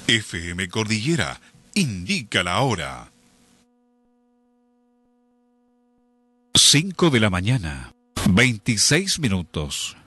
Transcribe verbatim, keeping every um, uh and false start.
F M Cordillera indica la hora. cinco de la mañana, veintiséis minutos.